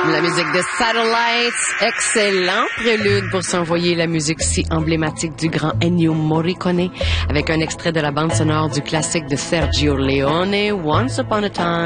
La musique de Satellites, excellent prélude pour s'envoyer la musique si emblématique du grand Ennio Morricone avec un extrait de la bande sonore du classique de Sergio Leone, Once Upon a Time.